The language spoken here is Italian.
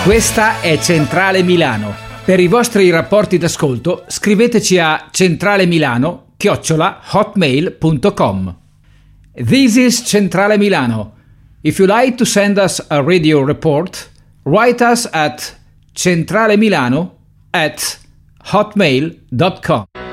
Questa è Centrale Milano. Per i vostri rapporti d'ascolto scriveteci a centralemilano@hotmail.com. This is Centrale Milano. If you like to send us a radio report, write us at centralemilano@hotmail.com.